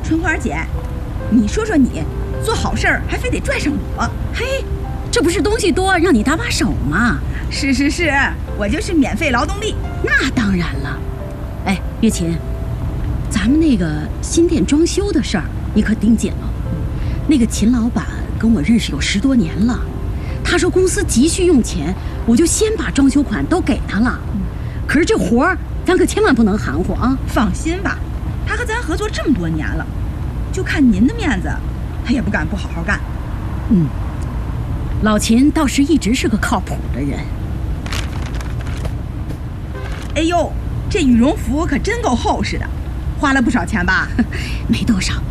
春花姐，你说说你，做好事儿还非得拽上我？ 嘿，这不是东西多让你搭把手吗？ 是，我就是免费劳动力。 那当然了。哎，月琴，咱们那个新店装修的事儿，你可盯紧了。那个秦老板跟我认识有10多年了，他说公司急需用钱，我就先把装修款都给他了。可是这活儿，咱可千万不能含糊啊！ 放心吧，他和咱合作这么多年了，就看您的面子，他也不敢不好好干。 老秦倒是一直是个靠谱的人。 哎呦，这羽绒服可真够厚实的，花了不少钱吧？ 没多少。